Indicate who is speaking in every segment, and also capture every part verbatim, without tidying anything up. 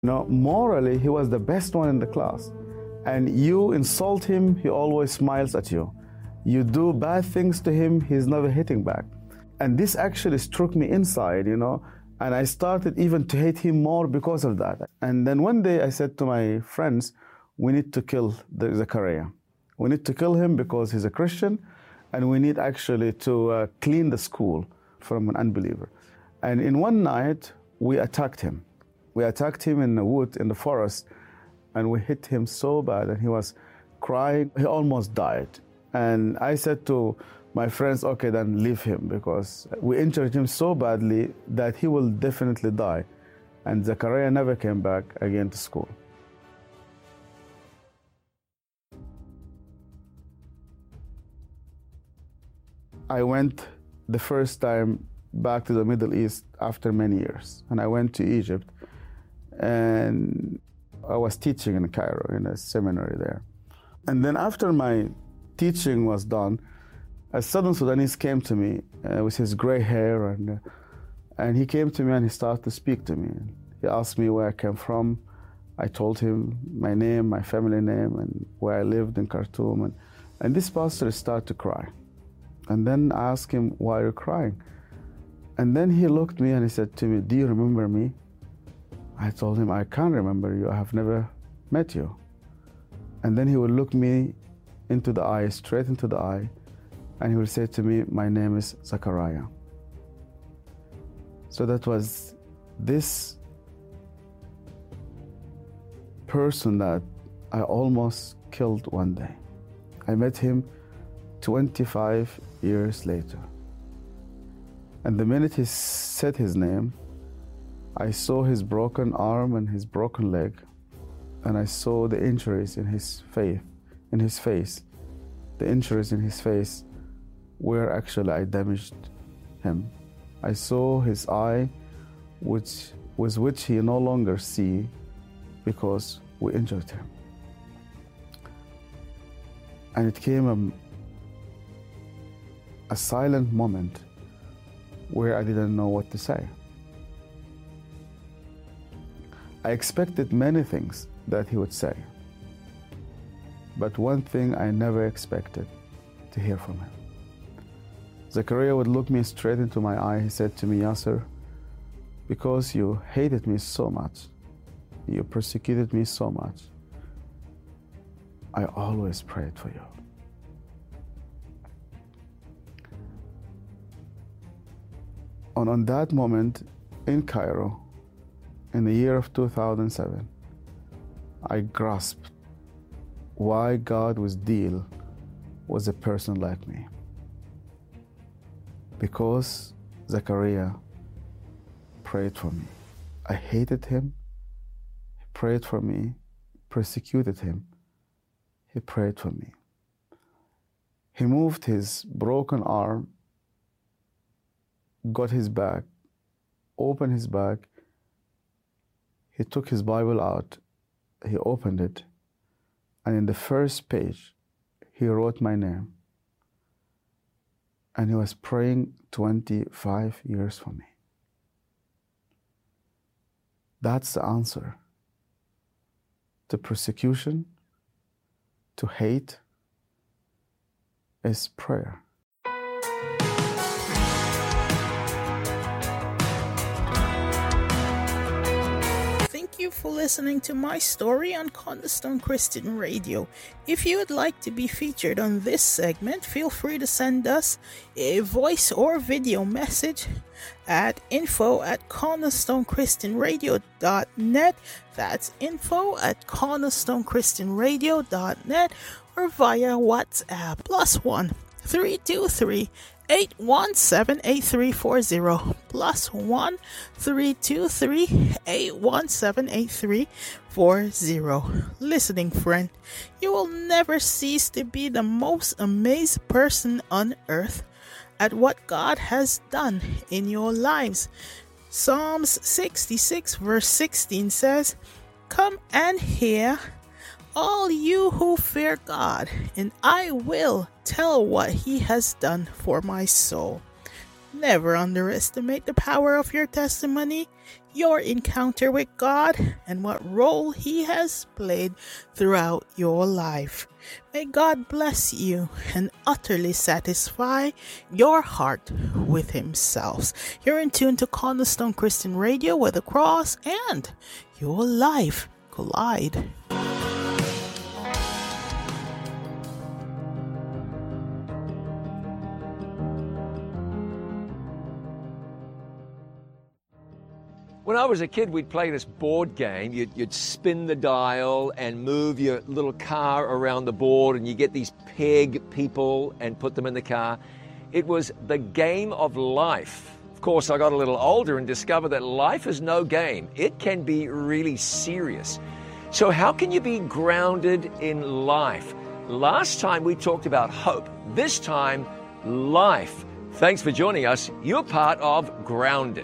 Speaker 1: You know, morally, he was the best one in the class. And you insult him, he always smiles at you. You do bad things to him, he's never hitting back. And this actually struck me inside, you know, and I started even to hate him more because of that. And then one day I said to my friends, we need to kill the Zechariah. We need to kill him because he's a Christian, and we need actually to uh, clean the school from an unbeliever. And in one night, we attacked him. We attacked him in the wood, in the forest, and we hit him so bad, and he was crying. He almost died. And I said to my friends, okay, then leave him, because we injured him so badly that he will definitely die. And Zechariah never came back again to school. I went the first time back to the Middle East after many years, and I went to Egypt, and I was teaching in Cairo in a seminary there. And then after my teaching was done, a Southern Sudanese came to me uh, with his gray hair, and uh, and he came to me and he started to speak to me. He asked me where I came from. I told him my name, my family name, and where I lived in Khartoum. And, and this pastor started to cry. And then I asked him, why are you crying? And then he looked at me and he said to me, do you remember me? I told him, I can't remember you. I have never met you. And then he would look me into the eye, straight into the eye, and he would say to me, my name is Zechariah. So that was this person that I almost killed one day. I met him twenty-five years later. And the minute he said his name, I saw his broken arm and his broken leg, and I saw the injuries in his face, in his face. The injuries in his face where actually I damaged him. I saw his eye, which with which he no longer see because we injured him. And it came a, a silent moment where I didn't know what to say. I expected many things that he would say, but one thing I never expected to hear from him. Zechariah would look me straight into my eye. He said to me, Yasser, because you hated me so much, you persecuted me so much, I always prayed for you. And on that moment in Cairo, in the year of two thousand seven, I grasped why God would deal with a person like me. Because Zechariah prayed for me. I hated him. He prayed for me, persecuted him. He prayed for me. He moved his broken arm, got his bag, opened his bag. He took his Bible out. He opened it. And in the first page, he wrote my name. And he was praying twenty-five years for me. That's the answer to persecution, to hate, is prayer.
Speaker 2: Thank you for listening to my story on Cornerstone Christian Radio. If you would like to be featured on this segment, feel free to send us a voice or video message at info at cornerstone christian radio dot net. That's info at cornerstone christian radio dot net, or via WhatsApp plus one three two three eight one seven eight three four zero plus one three two three eight one seven eight three four zero. Listening friend, you will never cease to be the most amazed person on earth at what God has done in your lives. Psalms sixty-six verse sixteen says, "Come and hear, all you who fear God, and I will tell what he has done for my soul." Never underestimate the power of your testimony. your encounter with God and what role He has played throughout your life. May God bless you and utterly satisfy your heart with Himself. You're in tune to Cornerstone Christian Radio, where the cross and your life collide.
Speaker 3: When I was a kid, we'd play this board game. You'd, you'd spin the dial and move your little car around the board, and you get these peg people and put them in the car. It was the game of life. Of course, I got a little older and discovered that life is no game. It can be really serious. So how can you be grounded in life? Last time we talked about hope. This time, life. Thanks for joining us. You're part of Grounded.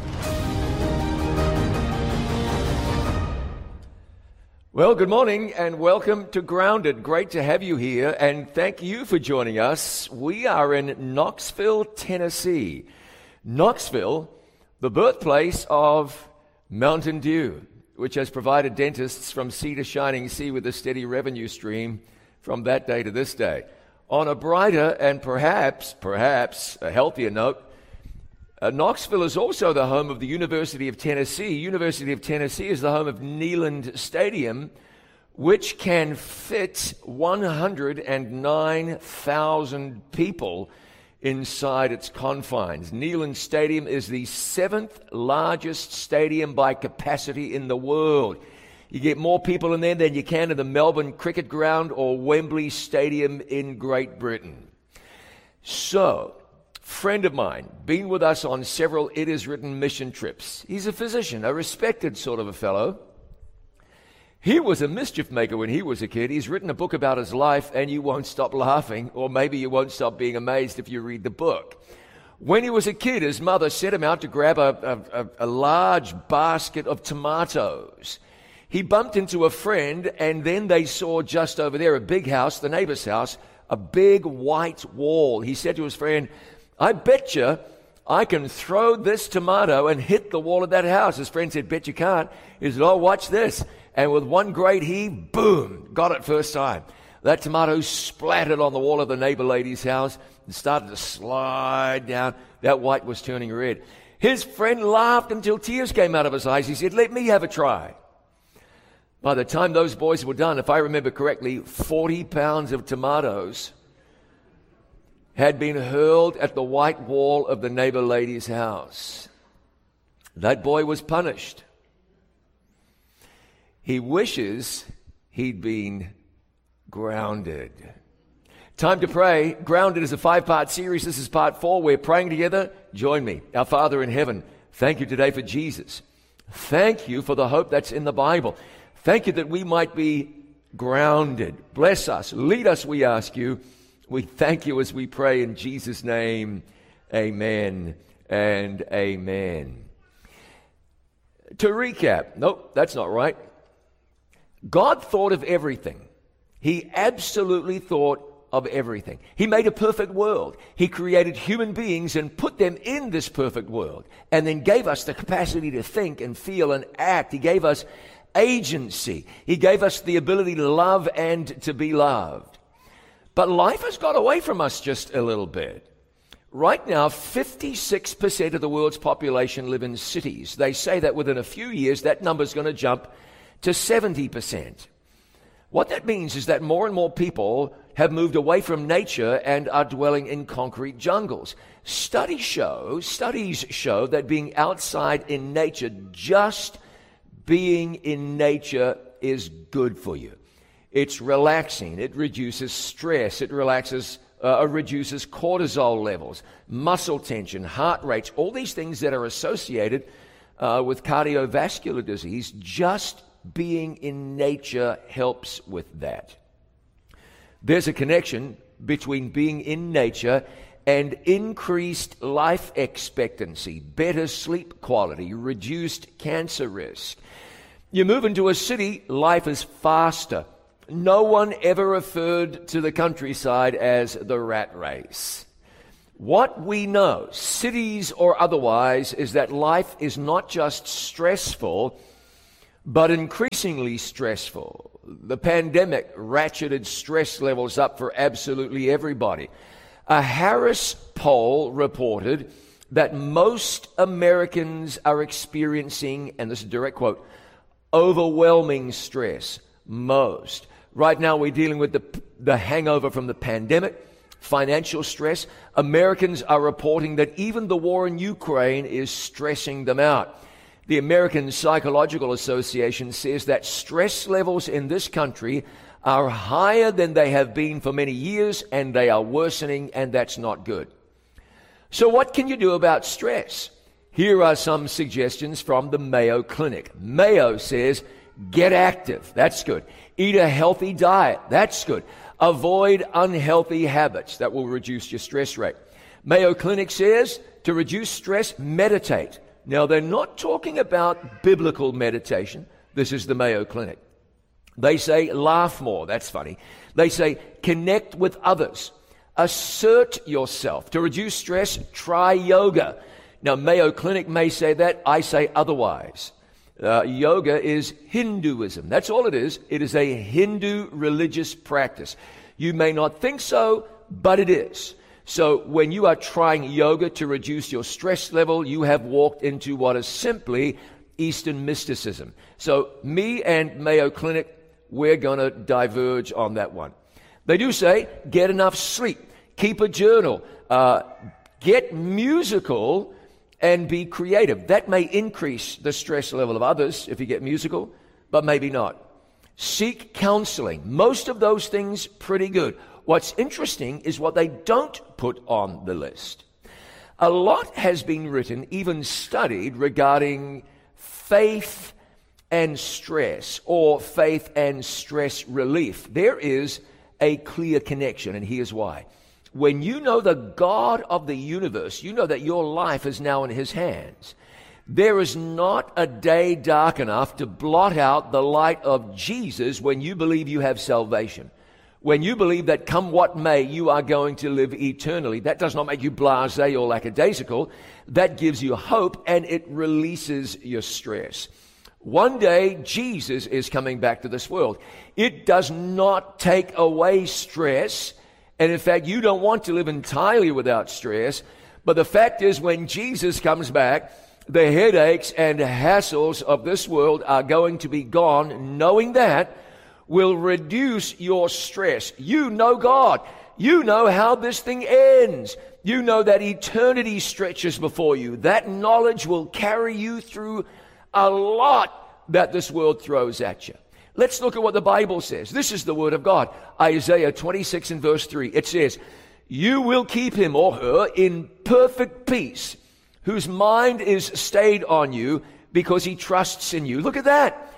Speaker 3: Well, good morning and welcome to Grounded. Great to have you here, and thank you for joining us. We are in Knoxville, Tennessee. Knoxville, the birthplace of Mountain Dew, which has provided dentists from sea to shining sea with a steady revenue stream from that day to this day. On a brighter and perhaps, perhaps a healthier note, Uh, Knoxville is also the home of the University of Tennessee. University of Tennessee is the home of Neyland Stadium, which can fit one hundred nine thousand people inside its confines. Neyland Stadium is the seventh largest stadium by capacity in the world. You get more people in there than you can in the Melbourne Cricket Ground or Wembley Stadium in Great Britain. So, friend of mine, been with us on several It Is Written mission trips. He's a physician, a respected sort of a fellow. He was a mischief maker when he was a kid. He's written a book about his life, and you won't stop laughing, or maybe you won't stop being amazed if you read the book. When he was a kid, his mother set him out to grab a, a, a large basket of tomatoes. He bumped into a friend, and then they saw just over there a big house, the neighbor's house, a big white wall. He said to his friend, "I bet you I can throw this tomato and hit the wall of that house." His friend said, "Bet you can't." He said, "Oh, watch this." And with one great heave, boom, got it first time. That tomato splattered on the wall of the neighbor lady's house and started to slide down. That white was turning red. His friend laughed until tears came out of his eyes. He said, "Let me have a try." By the time those boys were done, if I remember correctly, forty pounds of tomatoes had been hurled at the white wall of the neighbor lady's house. That boy was punished. He wishes he'd been grounded. Time to pray. Grounded is a five-part series. This is part four. We're praying together. Join me. Our Father in heaven, thank you today for Jesus. Thank you for the hope that's in the Bible. Thank you that we might be grounded. Bless us. Lead us, we ask you. We thank you as we pray in Jesus' name. Amen and amen. To recap, nope, that's not right. God thought of everything. He absolutely thought of everything. He made a perfect world. He created human beings and put them in this perfect world, and then gave us the capacity to think and feel and act. He gave us agency. He gave us the ability to love and to be loved. But life has got away from us just a little bit. Right now, fifty-six percent of the world's population live in cities. They say that within a few years, that number's going to jump to seventy percent. What that means is that more and more people have moved away from nature and are dwelling in concrete jungles. Studies show, studies show that being outside in nature, just being in nature, is good for you. It's relaxing. It reduces stress. It relaxes, uh, reduces cortisol levels, muscle tension, heart rates, all these things that are associated uh, with cardiovascular disease. Just being in nature helps with that. There's a connection between being in nature and increased life expectancy, better sleep quality, reduced cancer risk. You move into a city, life is faster. No one ever referred to the countryside as the rat race. What we know, cities or otherwise, is that life is not just stressful, but increasingly stressful. The pandemic ratcheted stress levels up for absolutely everybody. A Harris poll reported that most Americans are experiencing, and this is a direct quote, overwhelming stress. Most. Right now we're dealing with the, the hangover from the pandemic, financial stress. Americans are reporting that even the war in Ukraine is stressing them out. The American Psychological Association says that stress levels in this country are higher than they have been for many years, and they are worsening, and that's not good. So what can you do about stress? Here are some suggestions from the Mayo Clinic. Mayo says, get active. That's good. Eat a healthy diet. That's good. Avoid unhealthy habits. That will reduce your stress rate. Mayo Clinic says to reduce stress, meditate. Now, they're not talking about biblical meditation. This is the Mayo Clinic. They say laugh more. That's funny. They say connect with others. Assert yourself. To reduce stress, try yoga. Now, Mayo Clinic may say that. I say otherwise. Uh, yoga is Hinduism. That's all it is. It is a Hindu religious practice. You may not think so, but it is. So when you are trying yoga to reduce your stress level, you have walked into what is simply Eastern mysticism. So me and Mayo Clinic, we're going to diverge on that one. They do say get enough sleep, keep a journal, uh, get musical, and be creative. That may increase the stress level of others if you get musical, but maybe not. Seek counseling. Most of those things pretty good. What's interesting is what they don't put on the list. A lot has been written, even studied, regarding faith and stress, or faith and stress relief. There is a clear connection, and here's why. When you know the God of the universe, you know that your life is now in His hands. There is not a day dark enough to blot out the light of Jesus when you believe you have salvation. When you believe that come what may, you are going to live eternally. That does not make you blasé or lackadaisical. That gives you hope, and it releases your stress. One day, Jesus is coming back to this world. It does not take away stress. And in fact, you don't want to live entirely without stress. But the fact is, when Jesus comes back, the headaches and hassles of this world are going to be gone. Knowing that will reduce your stress. You know God. You know how this thing ends. You know that eternity stretches before you. That knowledge will carry you through a lot that this world throws at you. Let's look at what the Bible says. This is the Word of God. Isaiah twenty-six and verse three. It says, you will keep him or her in perfect peace, whose mind is stayed on you because he trusts in you. Look at that.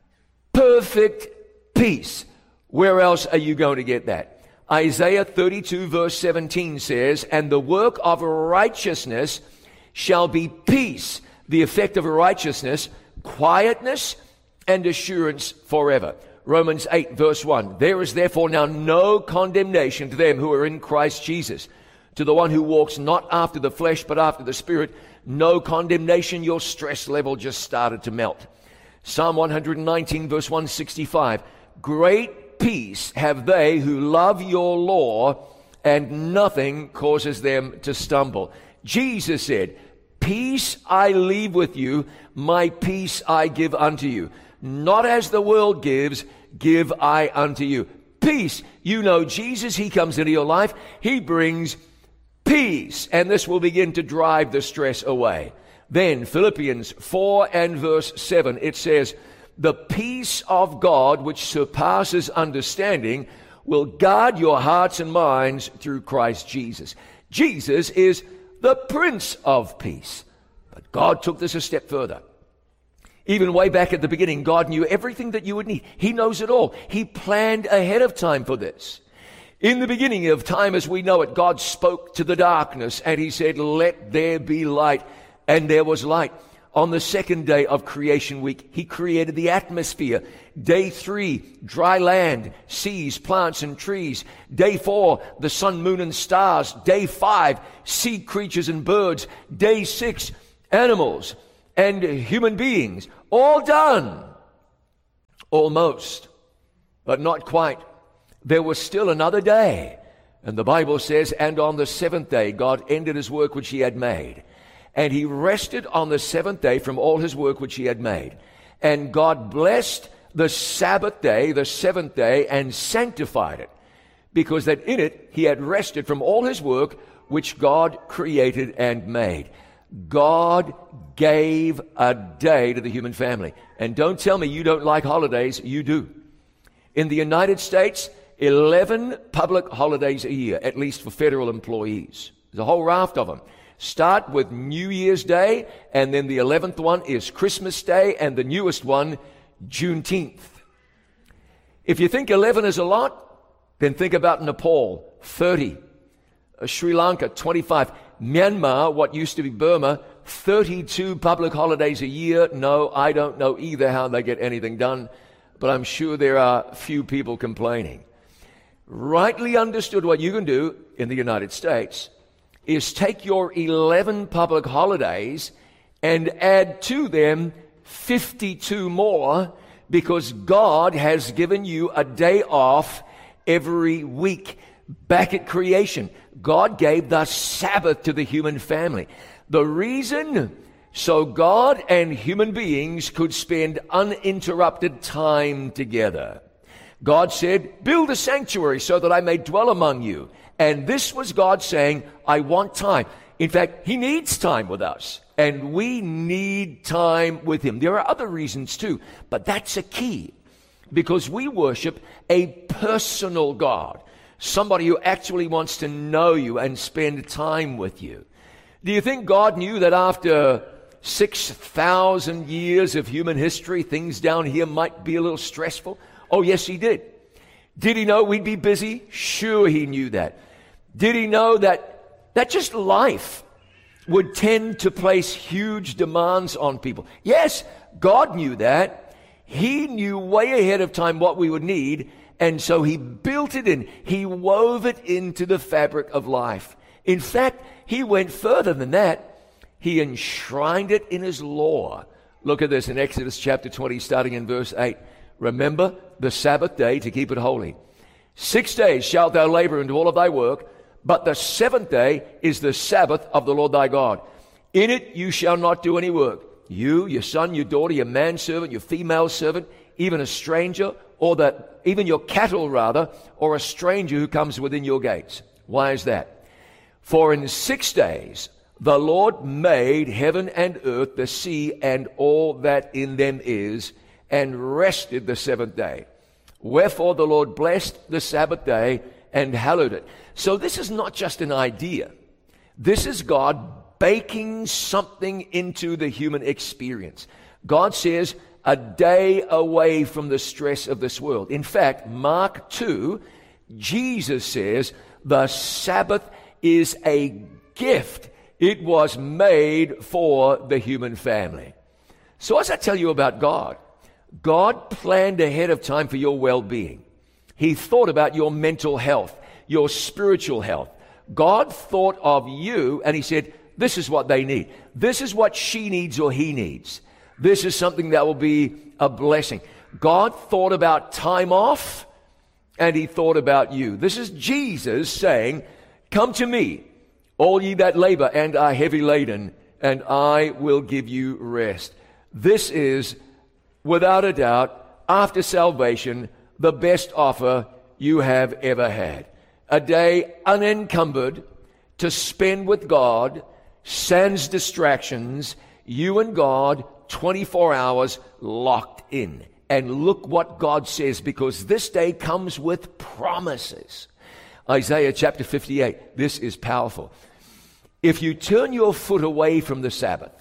Speaker 3: Perfect peace. Where else are you going to get that? Isaiah thirty-two verse seventeen says, and the work of righteousness shall be peace. The effect of righteousness, quietness and assurance forever. Romans eight verse one. There is therefore now no condemnation to them who are in Christ Jesus. To the one who walks not after the flesh but after the Spirit, no condemnation. Your stress level just started to melt. Psalm one nineteen verse one sixty-five. Great peace have they who love your law, and nothing causes them to stumble. Jesus said, peace I leave with you, my peace I give unto you. Not as the world gives, give I unto you. Peace. You know Jesus, He comes into your life. He brings peace, and this will begin to drive the stress away. Then Philippians four and verse seven, it says, the peace of God which surpasses understanding will guard your hearts and minds through Christ Jesus. Jesus is the Prince of Peace. But God took this a step further. Even way back at the beginning, God knew everything that you would need. He knows it all. He planned ahead of time for this. In the beginning of time as we know it, God spoke to the darkness and He said, let there be light. And there was light. On the second day of creation week, he created the atmosphere. Day three, dry land, seas, plants, and trees. Day four, the sun, moon, and stars. Day five, sea creatures and birds. Day six, animals and human beings. All done. Almost, but not quite. There was still another day. And the Bible says, and on the seventh day, God ended his work which he had made. And he rested on the seventh day from all his work which he had made. And God blessed the Sabbath day, the seventh day, and sanctified it, because that in it he had rested from all his work which God created and made. God gave a day to the human family. And don't tell me you don't like holidays. You do. In the United States, eleven public holidays a year, at least for federal employees. There's a whole raft of them. Start with New Year's Day, and then the eleventh one is Christmas Day, and the newest one, Juneteenth. If you think eleven is a lot, then think about Nepal, thirty. Uh, Sri Lanka, twenty-five. Myanmar, what used to be Burma, thirty-two public holidays a year. No, I don't know either how they get anything done, but I'm sure there are few people complaining. Rightly understood, what you can do in the United States is take your eleven public holidays and add to them fifty-two more, because God has given you a day off every week. Back at creation, God gave the Sabbath to the human family. The reason? So God and human beings could spend uninterrupted time together. God said, build a sanctuary so that I may dwell among you. And this was God saying, I want time. In fact, he needs time with us, and we need time with him. There are other reasons too, but that's a key, because we worship a personal God, somebody who actually wants to know you and spend time with you. Do you think God knew that after six thousand years of human history, things down here might be a little stressful? Oh, yes, he did. Did he know we'd be busy? Sure, he knew that. Did he know that, that just life would tend to place huge demands on people? Yes, God knew that. He knew way ahead of time what we would need, and so he built it in. He wove it into the fabric of life. In fact, he went further than that. He enshrined it in his law. Look at this in Exodus chapter twenty, starting in verse eight. Remember the Sabbath day to keep it holy. Six days shalt thou labor and do all of thy work, but the seventh day is the Sabbath of the Lord thy God. In it you shall not do any work. You, your son, your daughter, your manservant, your female servant, even a stranger, or the, even your cattle rather, or a stranger who comes within your gates. Why is that? For in six days the Lord made heaven and earth, the sea, and all that in them is, and rested the seventh day. Wherefore the Lord blessed the Sabbath day and hallowed it. So this is not just an idea. This is God baking something into the human experience. God says, a day away from the stress of this world. In fact, Mark two, Jesus says, the Sabbath is a gift. It was made for the human family. So as I tell you about God, God planned ahead of time for your well-being. He thought about your mental health, your spiritual health. God thought of you, and he said, this is what they need. This is what she needs or he needs. This is something that will be a blessing. God thought about time off, and he thought about you. This is Jesus saying, come to me, all ye that labor and are heavy laden, and I will give you rest. This is, without a doubt, after salvation, the best offer you have ever had. A day unencumbered to spend with God, sans distractions, you and God, twenty-four hours locked in. And look what God says, because this day comes with promises. Isaiah chapter fifty-eight, this is powerful. If you turn your foot away from the Sabbath,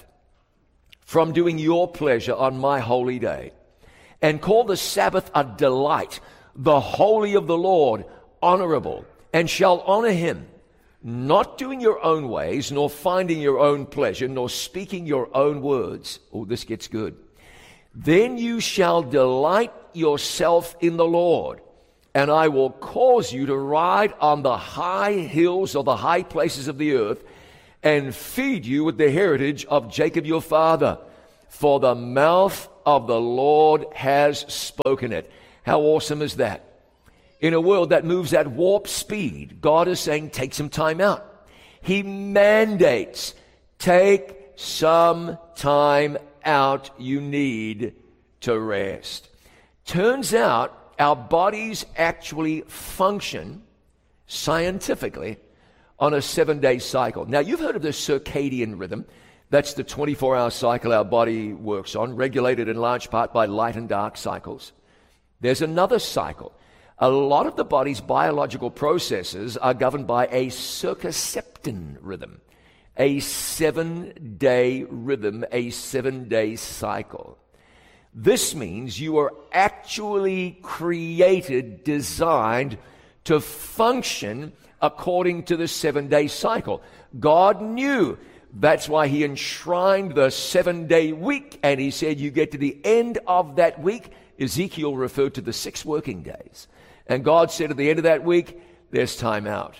Speaker 3: from doing your pleasure on my holy day, and call the Sabbath a delight, the holy of the Lord honorable, and shall honor him, not doing your own ways, nor finding your own pleasure, nor speaking your own words. Oh, this gets good. Then you shall delight yourself in the Lord, and I will cause you to ride on the high hills or the high places of the earth, and feed you with the heritage of Jacob your father. For the mouth of the Lord has spoken it. How awesome is that? In a world that moves at warp speed, God is saying, take some time out. He mandates, take some time out. You need to rest. Turns out our bodies actually function scientifically on a seven-day cycle. Now, you've heard of the circadian rhythm. That's the twenty-four hour cycle our body works on, regulated in large part by light and dark cycles. There's another cycle. A lot of the body's biological processes are governed by a circaseptan rhythm, a seven-day rhythm, a seven-day cycle. This means you are actually created, designed to function according to the seven-day cycle. God knew. That's why he enshrined the seven-day week, and he said you get to the end of that week. Ezekiel referred to the six working days. And God said at the end of that week, there's time out.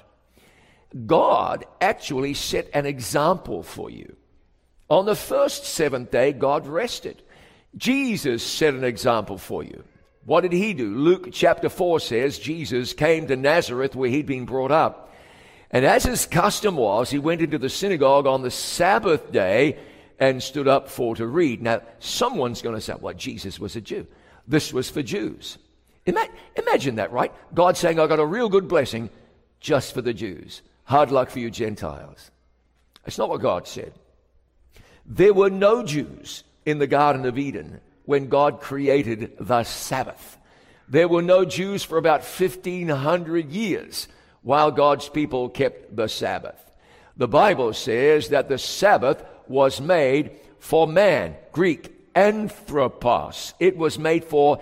Speaker 3: God actually set an example for you. On the first seventh day, God rested. Jesus set an example for you. What did he do? Luke chapter four says Jesus came to Nazareth where he'd been brought up. And as his custom was, he went into the synagogue on the Sabbath day and stood up for to read. Now, someone's going to say, well, Jesus was a Jew. This was for Jews. Ima- imagine that, right? God saying, I got a real good blessing just for the Jews. Hard luck for you Gentiles. That's not what God said. There were no Jews in the Garden of Eden when God created the Sabbath. There were no Jews for about fifteen hundred years while God's people kept the Sabbath. The Bible says that the Sabbath was made for man, Greek, anthropos. It was made for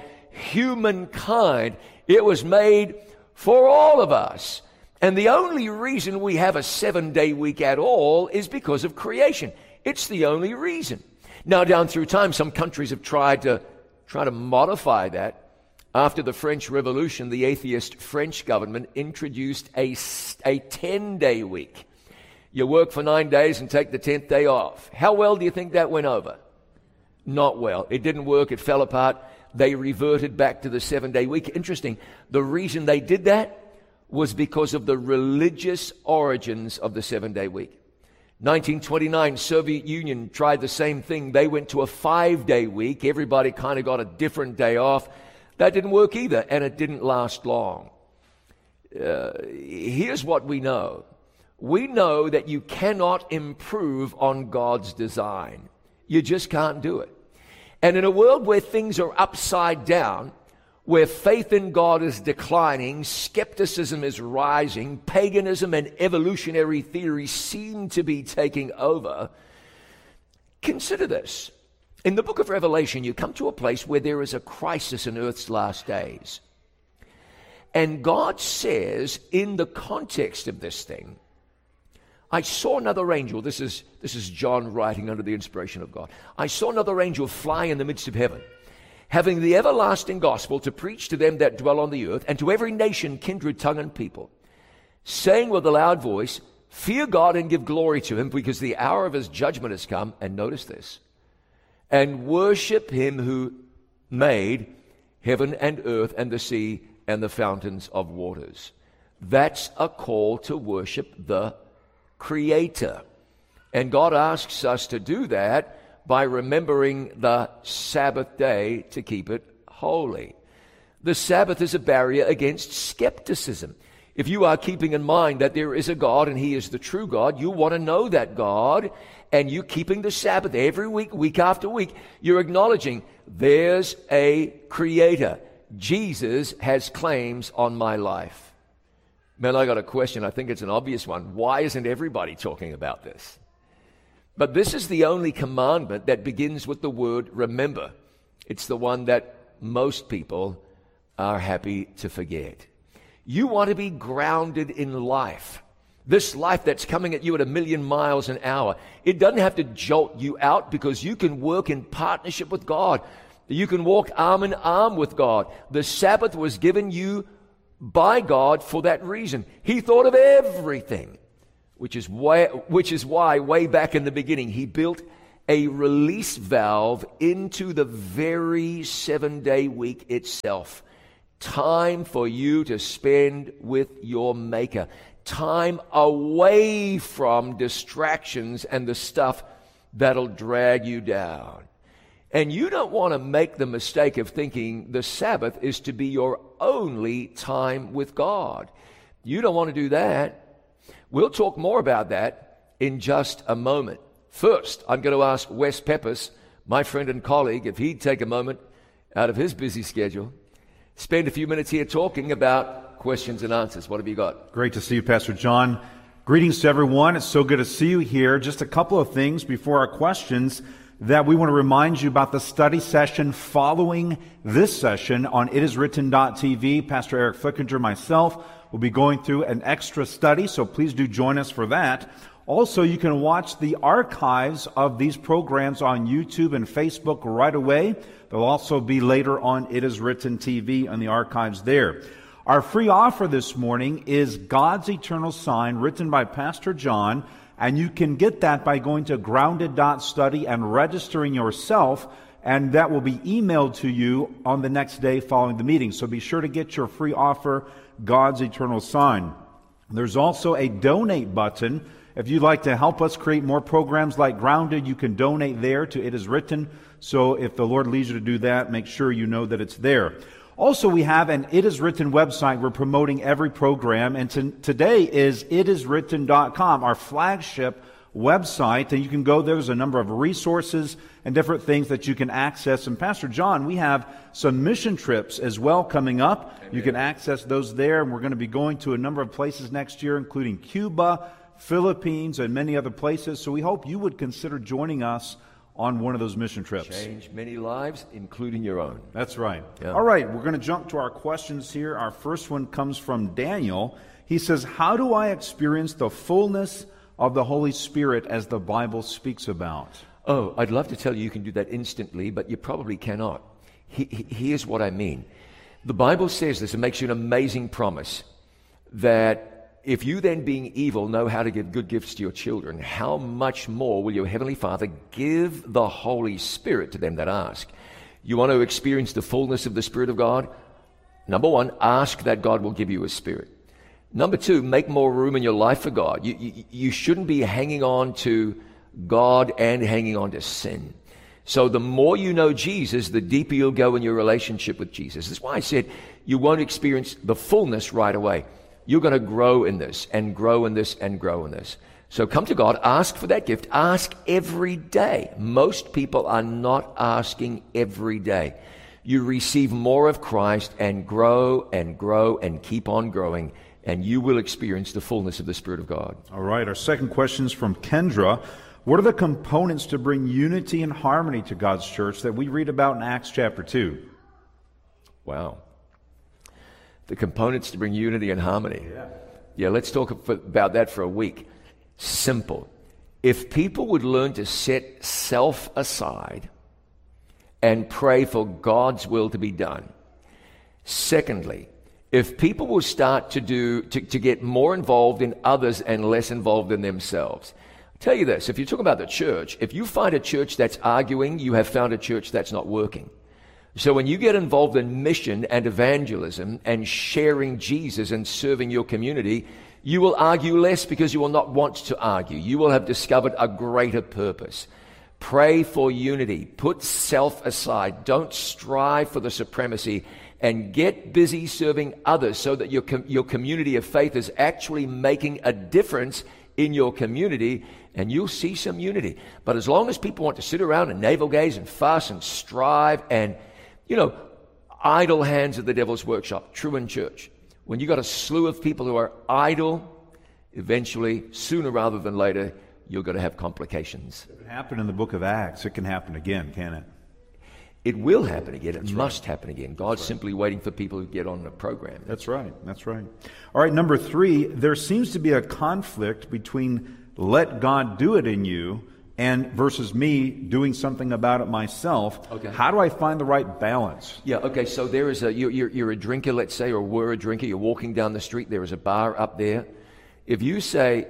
Speaker 3: humankind. It was made for all of us. And the only reason we have a seven-day week at all is because of creation. It's the only reason. Now, down through time, some countries have tried to try to modify that. After the French Revolution, the atheist French government introduced a, a ten-day week. You work for nine days and take the tenth day off. How well do you think that went over? Not well. It didn't work. It fell apart. They reverted back to the seven-day week. Interesting. The reason they did that was because of the religious origins of the seven-day week. nineteen twenty-nine, Soviet Union tried the same thing. They went to a five-day week. Everybody kind of got a different day off. That didn't work either, and it didn't last long. Uh, here's what we know. We know that you cannot improve on God's design. You just can't do it. And in a world where things are upside down, where faith in God is declining, skepticism is rising, paganism and evolutionary theory seem to be taking over, consider this. In the book of Revelation, you come to a place where there is a crisis in earth's last days. And God says, in the context of this thing, I saw another angel. This is, this is John writing under the inspiration of God. I saw another angel fly in the midst of heaven, having the everlasting gospel to preach to them that dwell on the earth, and to every nation, kindred, tongue, and people, saying with a loud voice, fear God and give glory to him, because the hour of his judgment has come. And notice this, and worship him who made heaven and earth and the sea and the fountains of waters. That's a call to worship the Creator. And God asks us to do that by remembering the Sabbath day to keep it holy. The Sabbath is a barrier against skepticism. If you are keeping in mind that there is a God and he is the true God, you want to know that God, and you keeping the Sabbath every week, week after week, you're acknowledging there's a Creator. Jesus has claims on my life. Man, I got a question. I think it's an obvious one. Why isn't everybody talking about this? But this is the only commandment that begins with the word remember. It's the one that most people are happy to forget. You want to be grounded in life. This life that's coming at you at a million miles an hour, it doesn't have to jolt you out, because you can work in partnership with God. You can walk arm in arm with God. The Sabbath was given you by God for that reason. He thought of everything, which is why, which is why way back in the beginning, he built a release valve into the very seven-day week itself. Time for you to spend with your Maker. Time away from distractions and the stuff that'll drag you down. And you don't want to make the mistake of thinking the Sabbath is to be your only time with God. You don't want to do that. We'll talk more about that in just a moment. First, I'm going to ask Wes Peppers, my friend and colleague, if he'd take a moment out of his busy schedule, spend a few minutes here talking about questions and answers. What have you got?
Speaker 4: Great to see you, Pastor John. Greetings to everyone. It's so good to see you here. Just a couple of things before our questions that we want to remind you about the study session following this session on it is written dot t v. Pastor Eric Flickinger, myself, will be going through an extra study, so please do join us for that. Also, you can watch the archives of these programs on YouTube and Facebook right away. They'll also be later on It Is Written T V on the archives there. Our free offer this morning is God's Eternal Sign, written by Pastor John. And you can get that by going to grounded dot study and registering yourself, and that will be emailed to you on the next day following the meeting. So be sure to get your free offer, God's Eternal Sign. There's also a donate button. If you'd like to help us create more programs like Grounded, you can donate there to It Is Written. So if the Lord leads you to do that, make sure you know that it's there. Also, we have an It Is Written website we're promoting every program, and to, today is it is written dot com, our flagship website, and you can go there. There's a number of resources and different things that you can access. And Pastor John, we have some mission trips as well coming up. Amen. You can access those there, and we're going to be going to a number of places next year, including Cuba, Philippines, and many other places. So we hope you would consider joining us on one of those mission trips.
Speaker 3: Change many lives, including your own.
Speaker 4: That's right.
Speaker 3: Yeah.
Speaker 4: All right, we're going to jump to our questions here. Our first one comes from Daniel. He says, how do I experience the fullness of the Holy Spirit as the Bible speaks about?
Speaker 3: Oh, I'd love to tell you you can do that instantly, but you probably cannot. He, he, here's what I mean. The Bible says this, and makes you an amazing promise, that if you then, being evil, know how to give good gifts to your children, how much more will your Heavenly Father give the Holy Spirit to them that ask? You want to experience the fullness of the Spirit of God? Number one, ask that God will give you a Spirit. Number two, make more room in your life for God. You, you, you shouldn't be hanging on to God and hanging on to sin. So the more you know Jesus, the deeper you'll go in your relationship with Jesus. That's why I said you won't experience the fullness right away. You're going to grow in this and grow in this and grow in this. So come to God, ask for that gift, ask every day. Most people are not asking every day. You receive more of Christ and grow and grow and keep on growing, and you will experience the fullness of the Spirit of God.
Speaker 4: All right, our second question is from Kendra. What are the components to bring unity and harmony to God's church that we read about in Acts chapter two?
Speaker 3: Wow. The components to bring unity and harmony.
Speaker 4: Yeah,
Speaker 3: yeah let's talk about that for a week. Simple. If people would learn to set self aside and pray for God's will to be done. Secondly, if people will start to do to, to get more involved in others and less involved in themselves. I'll tell you this, if you talk about the church, if you find a church that's arguing, you have found a church that's not working. So when you get involved in mission and evangelism and sharing Jesus and serving your community, you will argue less because you will not want to argue. You will have discovered a greater purpose. Pray for unity. Put self aside. Don't strive for the supremacy, and get busy serving others so that your com- your community of faith is actually making a difference in your community, and you'll see some unity. But as long as people want to sit around and navel gaze and fuss and strive and You know, idle hands at the devil's workshop, true in church. When you got a slew of people who are idle, eventually, sooner rather than later, you're going to have complications.
Speaker 4: If it happened in the book of Acts, it can happen again, can it?
Speaker 3: It will happen again. It must happen again. God's simply waiting for people who get on the program.
Speaker 4: That's right. That's right. All right, number three, there seems to be a conflict between let God do it in you and versus me doing something about it myself.
Speaker 3: Okay.
Speaker 4: How do I find the right balance?
Speaker 3: Yeah, okay, so there is a, you're, you're, you're a drinker, let's say, or were a drinker. You're walking down the street. There is a bar up there. If you say,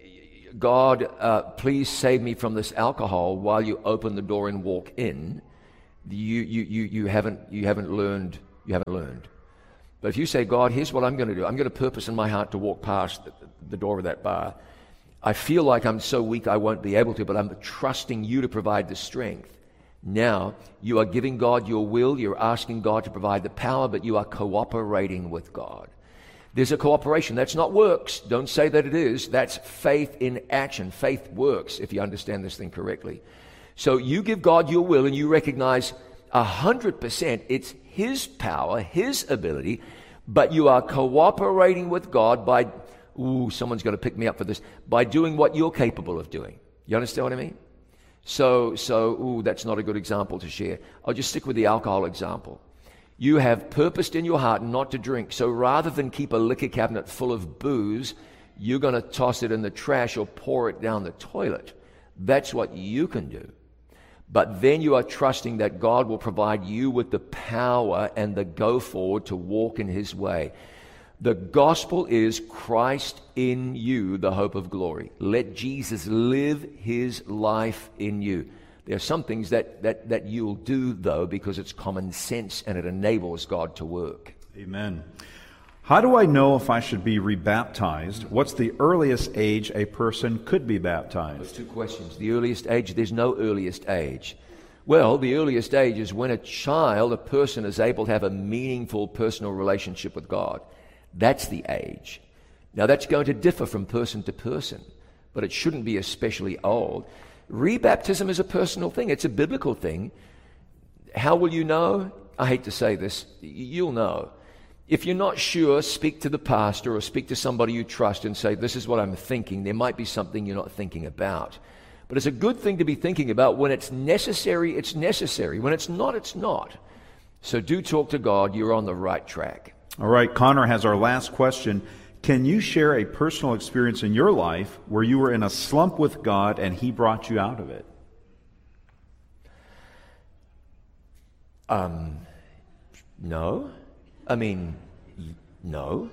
Speaker 3: God, uh, please save me from this alcohol while you open the door and walk in, you, you, you, you, haven't, you haven't learned, you haven't learned. But if you say, God, here's what I'm going to do. I'm going to purpose in my heart to walk past the, the door of that bar. I feel like I'm so weak I won't be able to, but I'm trusting you to provide the strength. Now, you are giving God your will. You're asking God to provide the power, but you are cooperating with God. There's a cooperation. That's not works. Don't say that it is. That's faith in action. Faith works, if you understand this thing correctly. So you give God your will, and you recognize one hundred percent it's His power, His ability, but you are cooperating with God by, ooh, someone's going to pick me up for this, by doing what you're capable of doing. You understand what I mean? So, so, ooh, that's not a good example to share. I'll just stick with the alcohol example. You have purposed in your heart not to drink, so rather than keep a liquor cabinet full of booze, you're going to toss it in the trash or pour it down the toilet. That's what you can do. But then you are trusting that God will provide you with the power and the go forward to walk in His way. The gospel is Christ in you, the hope of glory. Let Jesus live His life in you. There are some things that, that, that you'll do, though, because it's common sense and it enables God to work.
Speaker 4: Amen. How do I know if I should be rebaptized? What's the earliest age a person could be baptized?
Speaker 3: Those two questions. The earliest age, there's no earliest age. Well, the earliest age is when a child, a person, is able to have a meaningful personal relationship with God. That's the age. Now, that's going to differ from person to person, but it shouldn't be especially old. Rebaptism is a personal thing. It's a biblical thing. How will you know? I hate to say this. You'll know. If you're not sure, speak to the pastor or speak to somebody you trust and say, this is what I'm thinking. There might be something you're not thinking about. But it's a good thing to be thinking about. When it's necessary, it's necessary. When it's not, it's not. So do talk to God. You're on the right track.
Speaker 4: All right, Connor has our last question. Can you share a personal experience in your life where you were in a slump with God and He brought you out of it?
Speaker 3: Um, no. I mean, no.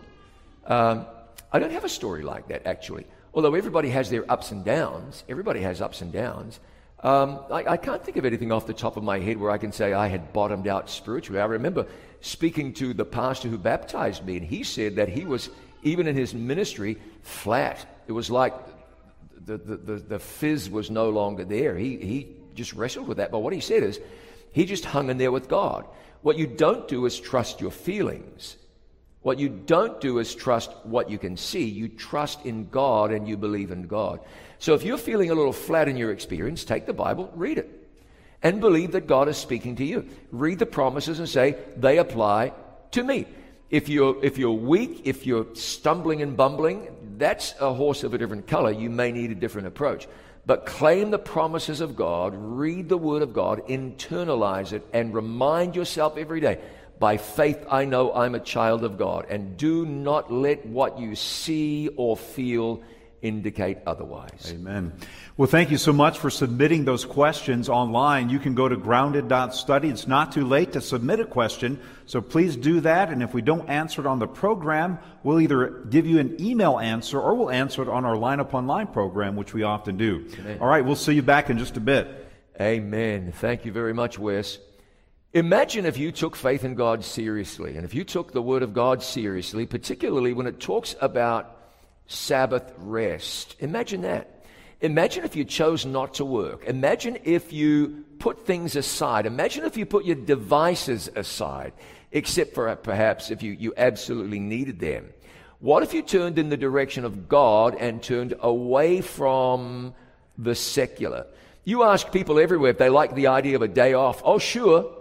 Speaker 3: Um, I don't have a story like that, actually. Although everybody has their ups and downs. Everybody has ups and downs. Um, I, I can't think of anything off the top of my head where I can say I had bottomed out spiritually. I remember speaking to the pastor who baptized me, and he said that he was, even in his ministry, flat. It was like the, the, the, the fizz was no longer there. He, he just wrestled with that. But what he said is, he just hung in there with God. What you don't do is trust your feelings. What you don't do is trust what you can see. You trust in God and you believe in God. So if you're feeling a little flat in your experience, take the Bible, read it, and believe that God is speaking to you. Read the promises and say, they apply to me. If you're, if you're weak, if you're stumbling and bumbling, that's a horse of a different color. You may need a different approach. But claim the promises of God, read the Word of God, internalize it, and remind yourself every day, by faith I know I'm a child of God. And do not let what you see or feel indicate otherwise.
Speaker 4: Amen. Well, thank you so much for submitting those questions online. You can go to grounded dot study. It's not too late to submit a question, so please do that. And if we don't answer it on the program, we'll either give you an email answer or we'll answer it on our Line Up Online program, which we often do.
Speaker 3: Amen.
Speaker 4: All right, we'll see you back in just a bit.
Speaker 3: Amen. Thank you very much, Wes. Imagine if you took faith in God seriously, and if you took the Word of God seriously, particularly when it talks about Sabbath rest. Imagine that. Imagine if you chose not to work. Imagine if you put things aside. Imagine if you put your devices aside, except for perhaps if you, you absolutely needed them. What if you turned in the direction of God and turned away from the secular? You ask people everywhere if they like the idea of a day off. Oh, sure.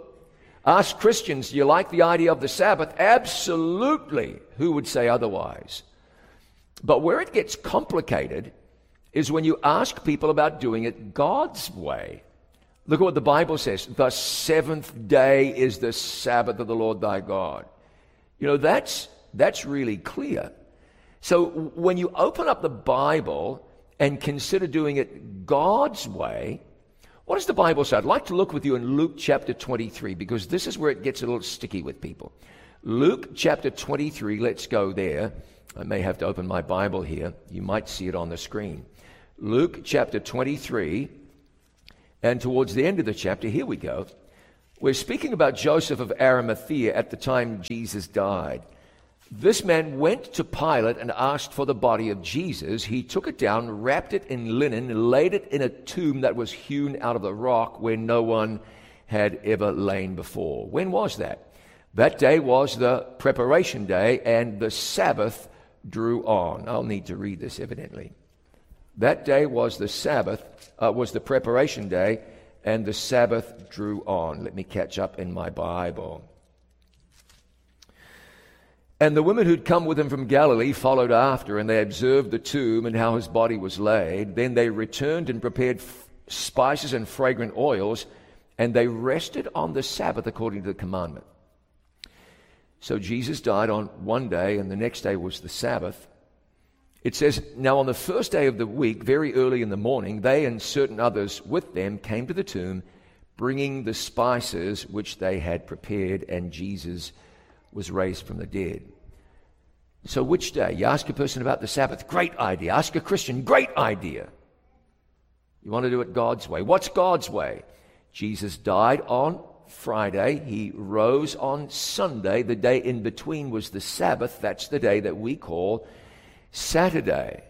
Speaker 3: Ask Christians, do you like the idea of the Sabbath? Absolutely. Who would say otherwise? But where it gets complicated is when you ask people about doing it God's way. Look at what the Bible says. The seventh day is the Sabbath of the Lord thy God. You know, that's, that's really clear. So when you open up the Bible and consider doing it God's way, what does the Bible say? I'd like to look with you in Luke chapter twenty-three, because this is where it gets a little sticky with people. Luke chapter twenty-three, let's go there. I may have to open my Bible here. You might see it on the screen. Luke chapter twenty-three, and towards the end of the chapter, here we go. We're speaking about Joseph of Arimathea at the time Jesus died. This man went to Pilate and asked for the body of Jesus. He took it down, wrapped it in linen, laid it in a tomb that was hewn out of the rock where no one had ever lain before. When was that? That day was the preparation day, and the Sabbath drew on. I'll need to read this evidently. That day was the Sabbath, uh, was the preparation day, and the Sabbath drew on. Let me catch up in my Bible. And the women who'd come with him from Galilee followed after, and they observed the tomb and how his body was laid. Then they returned and prepared f- spices and fragrant oils, and they rested on the Sabbath according to the commandment. So Jesus died on one day, and the next day was the Sabbath. It says, now on the first day of the week, very early in the morning, they and certain others with them came to the tomb, bringing the spices which they had prepared, and Jesus was raised from the dead. So which day? You ask a person about the Sabbath, great idea. Ask a Christian, great idea. You want to do it God's way. What's God's way? Jesus died on Friday. He rose on Sunday. The day in between was the Sabbath. That's the day that we call Saturday.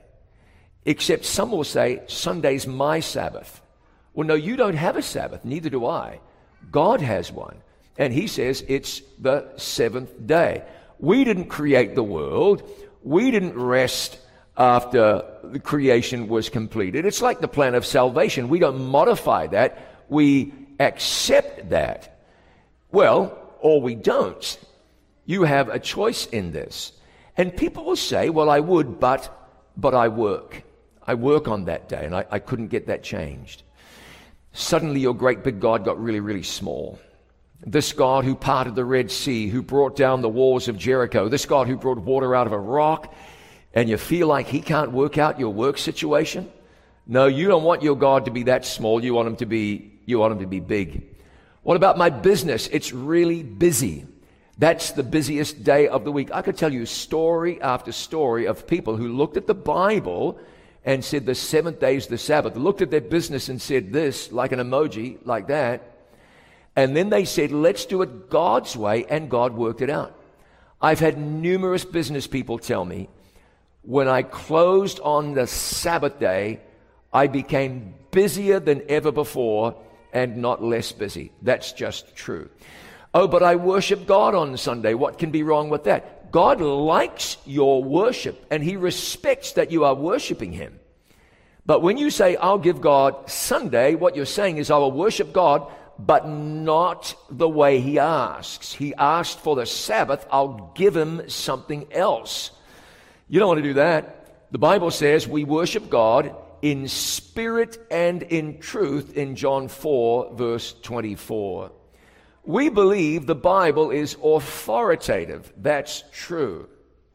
Speaker 3: Except some will say, Sunday's my Sabbath. Well, no, you don't have a Sabbath. Neither do I. God has one. And he says it's the seventh day. We didn't create the world. We didn't rest after the creation was completed. It's like the plan of salvation. We don't modify that. We accept that. Well, or we don't. You have a choice in this. And people will say, well, I would, but, but I work. I work on that day, and I, I couldn't get that changed. Suddenly your great big God got really, really small. This God who parted the Red Sea, who brought down the walls of Jericho, this God who brought water out of a rock, and you feel like he can't work out your work situation? No, you don't want your God to be that small. You want him to be, you want him to be big. What about my business? It's really busy. That's the busiest day of the week. I could tell you story after story of people who looked at the Bible and said the seventh day is the Sabbath, looked at their business and said this, like an emoji, like that. And then they said, let's do it God's way, and God worked it out. I've had numerous business people tell me, when I closed on the Sabbath day, I became busier than ever before and not less busy. That's just true. Oh, but I worship God on Sunday. What can be wrong with that? God likes your worship, and he respects that you are worshiping him. But when you say, I'll give God Sunday, what you're saying is, I will worship God, but not the way he asks. He asked for the Sabbath. I'll give him something else. You don't want to do that. The Bible says we worship God in spirit and in truth in John four, verse twenty-four. We believe the Bible is authoritative. That's true.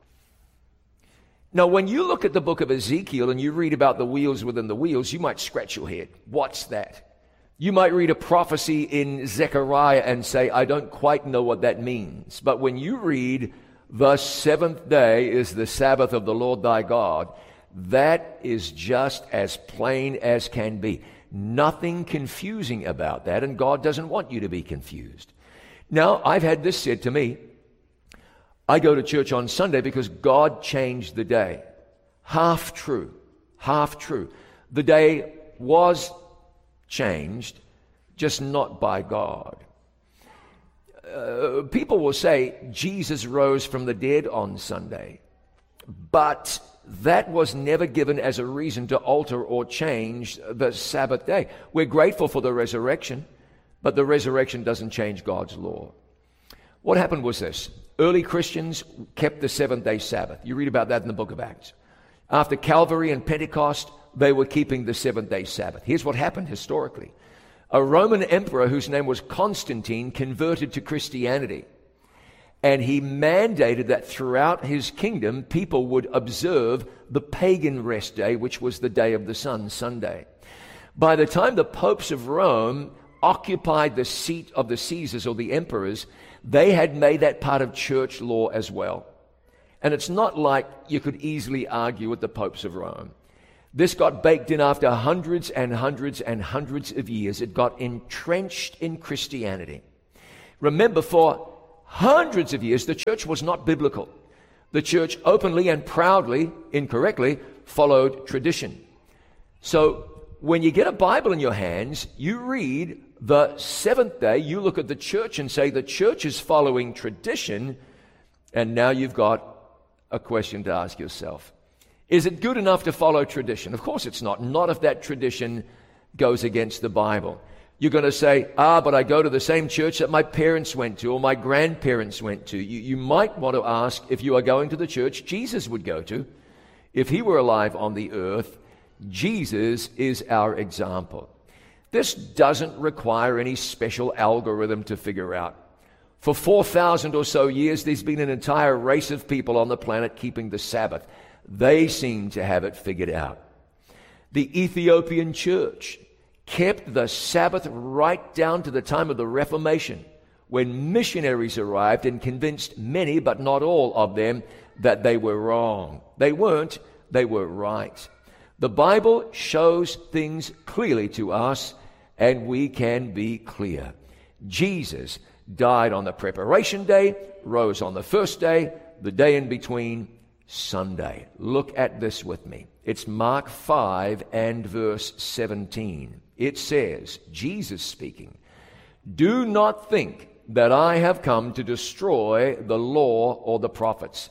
Speaker 3: Now, when you look at the book of Ezekiel and you read about the wheels within the wheels, you might scratch your head. What's that? You might read a prophecy in Zechariah and say, I don't quite know what that means. But when you read, the seventh day is the Sabbath of the Lord thy God, that is just as plain as can be. Nothing confusing about that, and God doesn't want you to be confused. Now, I've had this said to me. I go to church on Sunday because God changed the day. Half true. Half true. The day was changed, just not by God. Uh, people will say Jesus rose from the dead on Sunday, but that was never given as a reason to alter or change the Sabbath day. We're grateful for the resurrection, but the resurrection doesn't change God's law. What happened was this. Early Christians kept the seventh-day Sabbath. You read about that in the book of Acts. After Calvary and Pentecost, they were keeping the seventh-day Sabbath. Here's what happened historically. A Roman emperor whose name was Constantine converted to Christianity. And he mandated that throughout his kingdom, people would observe the pagan rest day, which was the day of the sun, Sunday. By the time the popes of Rome occupied the seat of the Caesars or the emperors, they had made that part of church law as well. And it's not like you could easily argue with the popes of Rome. This got baked in after hundreds and hundreds and hundreds of years. It got entrenched in Christianity. Remember, for hundreds of years, the church was not biblical. The church openly and proudly, incorrectly, followed tradition. So when you get a Bible in your hands, you read the seventh day, you look at the church and say the church is following tradition, and now you've got a question to ask yourself. Is it good enough to follow tradition? Of course it's not. Not if that tradition goes against the Bible. You're going to say, ah, but I go to the same church that my parents went to or my grandparents went to. You, you might want to ask if you are going to the church Jesus would go to. If he were alive on the earth, Jesus is our example. This doesn't require any special algorithm to figure out. For four thousand or so years, there's been an entire race of people on the planet keeping the Sabbath. They seem to have it figured out. The Ethiopian church kept the Sabbath right down to the time of the Reformation, when missionaries arrived and convinced many, but not all of them, that they were wrong. They weren't, they were right. The Bible shows things clearly to us, and we can be clear. Jesus died on the preparation day, rose on the first day, the day in between, Sunday. Look at this with me. It's Mark five and verse seventeen. It says, Jesus speaking, "Do not think that I have come to destroy the law or the prophets.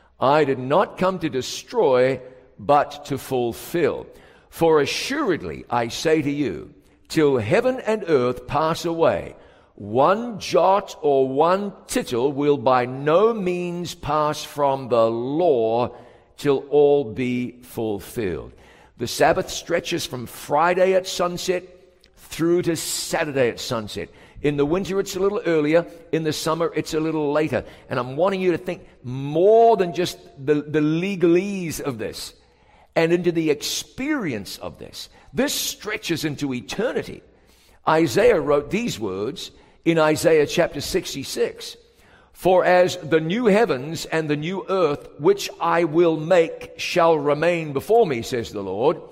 Speaker 3: I did not come to destroy, but to fulfill. For assuredly I say to you, till heaven and earth pass away, one jot or one tittle will by no means pass from the law till all be fulfilled." The Sabbath stretches from Friday at sunset through to Saturday at sunset. In the winter, it's a little earlier. In the summer, it's a little later. And I'm wanting you to think more than just the, the legalese of this and into the experience of this. This stretches into eternity. Isaiah wrote these words in Isaiah chapter sixty-six. "For as the new heavens and the new earth, which I will make, shall remain before me, says the Lord,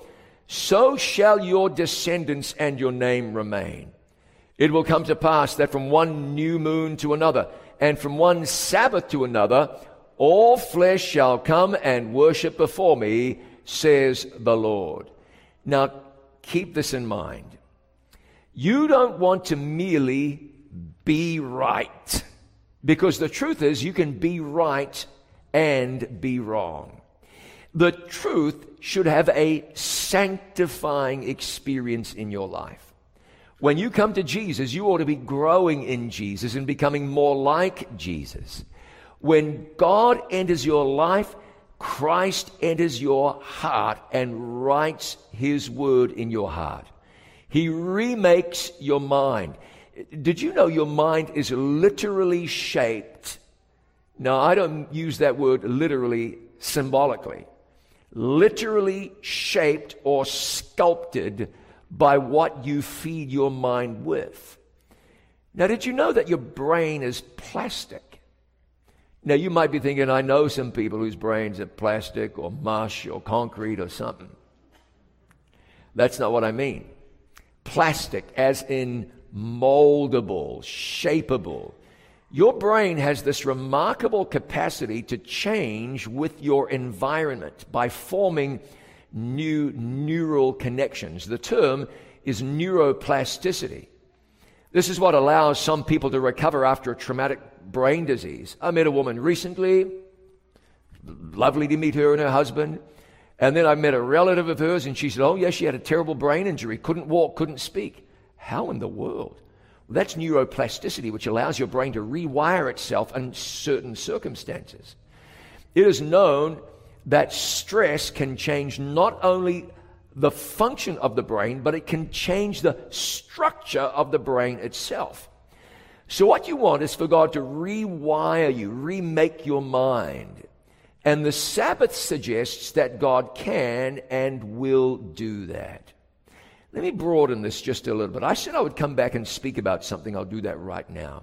Speaker 3: so shall your descendants and your name remain. It will come to pass that from one new moon to another, and from one Sabbath to another, all flesh shall come and worship before me, says the Lord." Now, keep this in mind. You don't want to merely be right, because the truth is you can be right and be wrong. The truth should have a sanctifying experience in your life. When you come to Jesus, you ought to be growing in Jesus and becoming more like Jesus. When God enters your life, Christ enters your heart and writes his word in your heart. He remakes your mind. Did you know your mind is literally shaped? Now, I don't use that word literally symbolically. Literally shaped or sculpted by what you feed your mind with. Now, did you know that your brain is plastic? Now, you might be thinking, I know some people whose brains are plastic or mush or concrete or something. That's not what I mean. Plastic as in moldable, shapeable. Your brain has this remarkable capacity to change with your environment by forming new neural connections. The term is neuroplasticity. This is what allows some people to recover after a traumatic brain disease. I met a woman recently, lovely to meet her and her husband, and then I met a relative of hers, and she said, oh yes, she had a terrible brain injury, couldn't walk, couldn't speak. How in the world? Well, that's neuroplasticity, which allows your brain to rewire itself in certain circumstances. It is known that stress can change not only the function of the brain, but it can change the structure of the brain itself. So what you want is for God to rewire you, remake your mind. And the Sabbath suggests that God can and will do that. Let me broaden this just a little bit. I said I would come back and speak about something. I'll do that right now.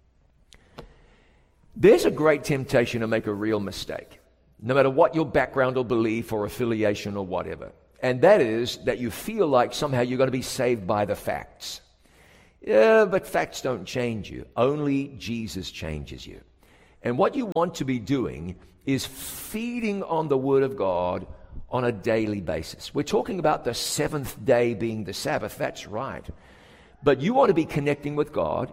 Speaker 3: There's a great temptation to make a real mistake, no matter what your background or belief or affiliation or whatever. And that is that you feel like somehow you're going to be saved by the facts. Yeah, but facts don't change you. Only Jesus changes you. And what you want to be doing is feeding on the Word of God on a daily basis. We're talking about the seventh day being the Sabbath. That's right. But you want to be connecting with God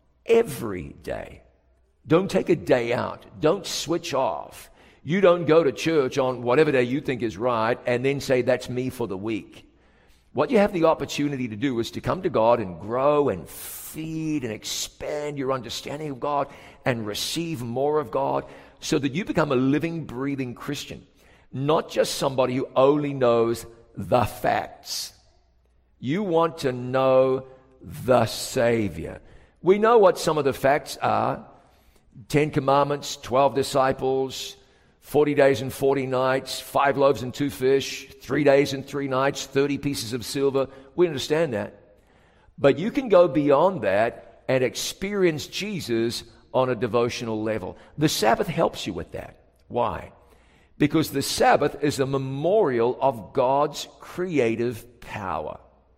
Speaker 3: every day. Don't take a day out. Don't switch off. You don't go to church on whatever day you think is right and then say, that's me for the week. What you have the opportunity to do is to come to God and grow and feed and expand your understanding of God and receive more of God so that you become a living, breathing Christian. Not just somebody who only knows the facts. You want to know the Savior. We know what some of the facts are. Ten Commandments, twelve disciples, forty days and forty nights, five loaves and two fish, three days and three nights, thirty pieces of silver. We understand that. But you can go beyond that and experience Jesus on a devotional level. The Sabbath helps you with that. Why? Because the Sabbath is a memorial of God's creative power.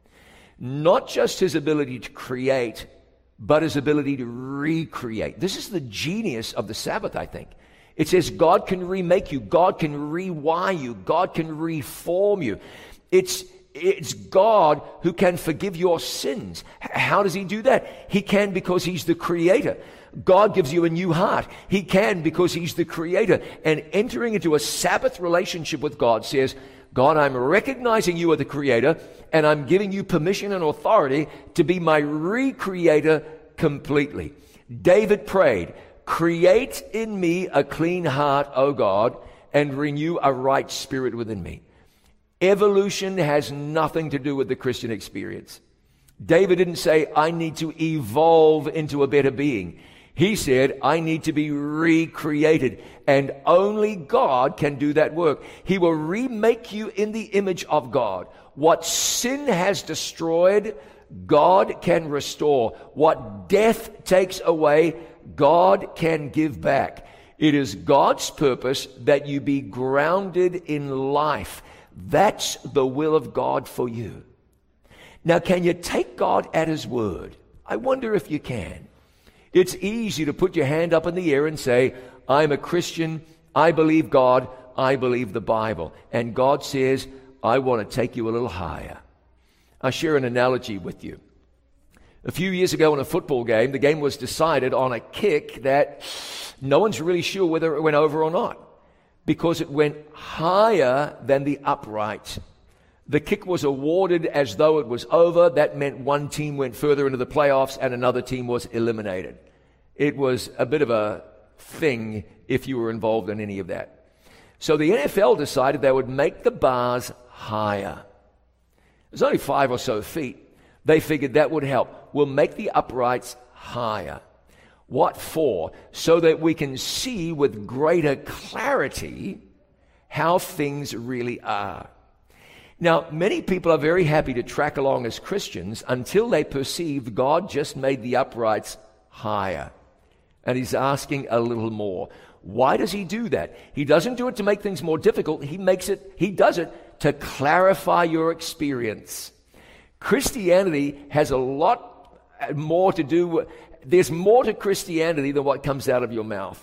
Speaker 3: Not just His ability to create, but His ability to recreate. This is the genius of the Sabbath, I think. It says God can remake you. God can rewire you. God can reform you. It's, it's God who can forgive your sins. How does He do that? He can because He's the Creator. God gives you a new heart. He can because He's the Creator. And entering into a Sabbath relationship with God says, God, I'm recognizing You are the Creator, and I'm giving You permission and authority to be my recreator completely. David prayed, create in me a clean heart, O God, and renew a right spirit within me. Evolution has nothing to do with the Christian experience. David didn't say, I need to evolve into a better being. He said, I need to be recreated, and only God can do that work. He will remake you in the image of God. What sin has destroyed, God can restore. What death takes away, God can give back. It is God's purpose that you be grounded in life. That's the will of God for you. Now, can you take God at His word? I wonder if you can. It's easy to put your hand up in the air and say, I'm a Christian, I believe God, I believe the Bible. And God says, I want to take you a little higher. I'll share an analogy with you. A few years ago in a football game, the game was decided on a kick that no one's really sure whether it went over or not, because it went higher than the upright. The kick was awarded as though it was over. That meant one team went further into the playoffs and another team was eliminated. It was a bit of a thing if you were involved in any of that. So the N F L decided they would make the bars higher. It was only five or so feet. They figured that would help. We'll make the uprights higher. What for? So that we can see with greater clarity how things really are. Now, many people are very happy to track along as Christians until they perceive God just made the uprights higher. And He's asking a little more. Why does He do that? He doesn't do it to make things more difficult. He makes it, He does it to clarify your experience. Christianity has a lot more to do, there's more to Christianity than what comes out of your mouth.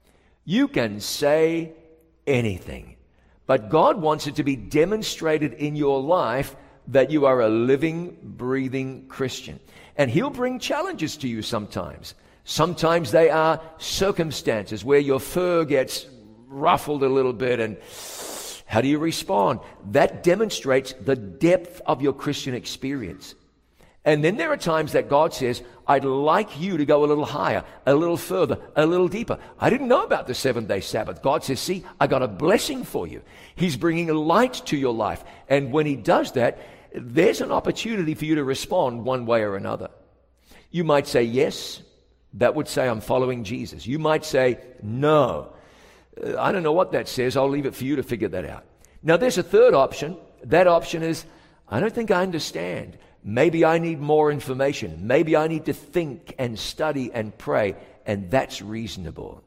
Speaker 3: You can say anything, but God wants it to be demonstrated in your life that you are a living, breathing Christian. And He'll bring challenges to you sometimes. Sometimes they are circumstances where your fur gets ruffled a little bit, and how do you respond? That demonstrates the depth of your Christian experience. And then there are times that God says, I'd like you to go a little higher, a little further, a little deeper. I didn't know about the seventh-day Sabbath. God says, see, I got a blessing for you. He's bringing a light to your life. And when he does that, there's an opportunity for you to respond one way or another. You might say yes. That would say I'm following Jesus. You might say no. Uh, I don't know what that says. I'll leave it for you to figure that out. Now, there's a third option. That option is, I don't think I understand. Maybe I need more information. Maybe I need to think and study and pray, and that's reasonable.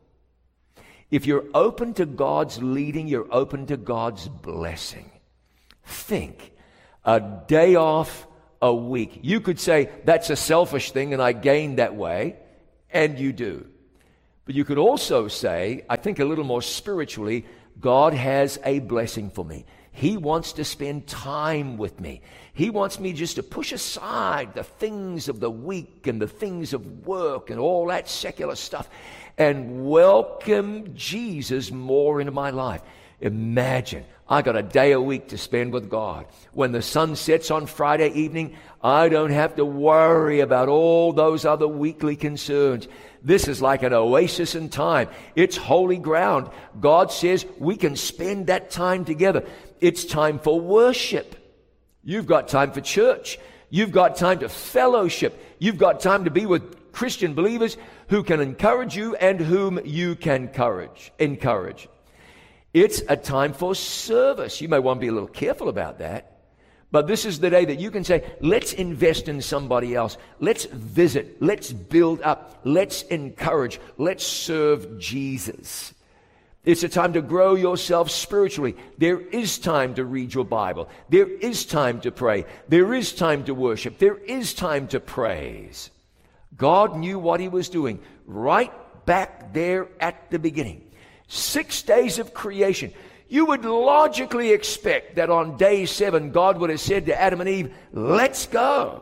Speaker 3: If you're open to God's leading, you're open to God's blessing. Think, a day off a week. You could say, that's a selfish thing and I gain that way, and you do. But you could also say, I think a little more spiritually, God has a blessing for me. He wants to spend time with me. He wants me just to push aside the things of the week and the things of work and all that secular stuff and welcome Jesus more into my life. Imagine, I got a day a week to spend with God. When the sun sets on Friday evening, I don't have to worry about all those other weekly concerns. This is like an oasis in time. It's holy ground. God says we can spend that time together. It's time for worship. You've got time for church. You've got time to fellowship. You've got time to be with Christian believers who can encourage you and whom you can encourage. encourage. It's a time for service. You may want to be a little careful about that. But this is the day that you can say, let's invest in somebody else. Let's visit. Let's build up. Let's encourage. Let's serve Jesus. It's a time to grow yourself spiritually. There is time to read your Bible. There is time to pray. There is time to worship. There is time to praise. God knew what he was doing right back there at the beginning. Six days of creation. You would logically expect that on day seven, God would have said to Adam and Eve, let's go.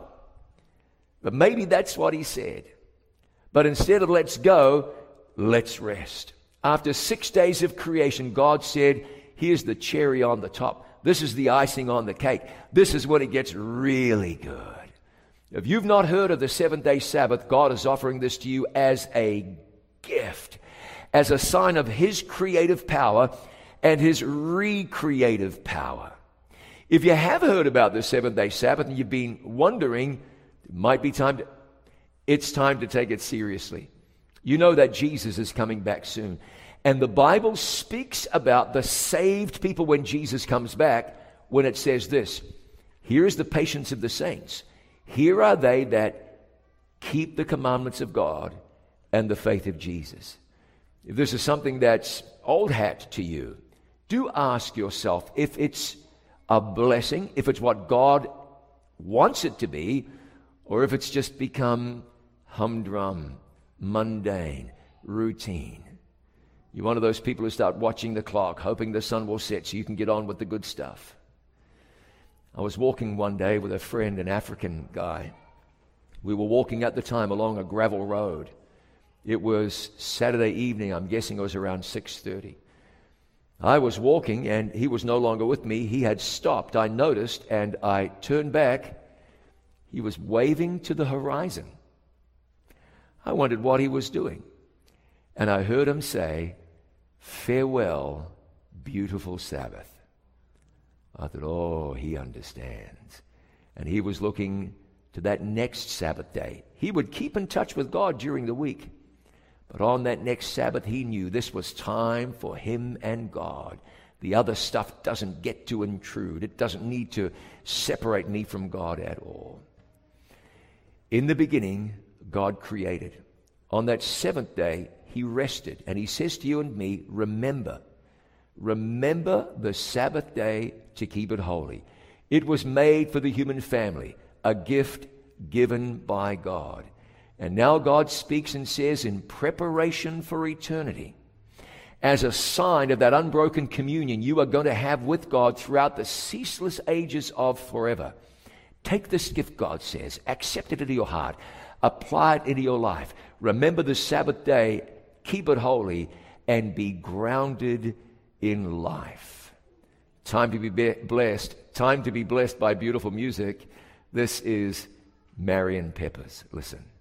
Speaker 3: But maybe that's what he said. But instead of let's go, let's rest. After six days of creation, God said, here's the cherry on the top. This is the icing on the cake. This is when it gets really good. If you've not heard of the seventh-day Sabbath, God is offering this to you as a gift, as a sign of his creative power and his recreative power. If you have heard about the seventh-day Sabbath and you've been wondering, it might be time to, it's time to take it seriously. You know that Jesus is coming back soon. And the Bible speaks about the saved people when Jesus comes back, when it says this, here's the patience of the saints. Here are they that keep the commandments of God and the faith of Jesus. If this is something that's old hat to you, do ask yourself if it's a blessing, if it's what God wants it to be, or if it's just become humdrum, mundane, routine. You're one of those people who start watching the clock, hoping the sun will set so you can get on with the good stuff. I was walking one day with a friend, an African guy. We were walking at the time along a gravel road. It was Saturday evening. I'm guessing it was around six thirty. I was walking, and he was no longer with me. He had stopped. I noticed, and I turned back. He was waving to the horizon. I wondered what he was doing. And I heard him say, farewell, beautiful Sabbath. I thought, oh, he understands. And he was looking to that next Sabbath day. He would keep in touch with God during the week. But on that next Sabbath, he knew this was time for him and God. The other stuff doesn't get to intrude. It doesn't need to separate me from God at all. In the beginning, God created. On that seventh day, he rested. And he says to you and me, remember, remember the Sabbath day to keep it holy. It was made for the human family, a gift given by God. And now God speaks and says, in preparation for eternity, as a sign of that unbroken communion you are going to have with God throughout the ceaseless ages of forever. Take this gift, God says, accept it into your heart, apply it into your life. Remember the Sabbath day, keep it holy, and be grounded in life. Time to be blessed, time to be blessed by beautiful music. This is Marion Peppers. Listen.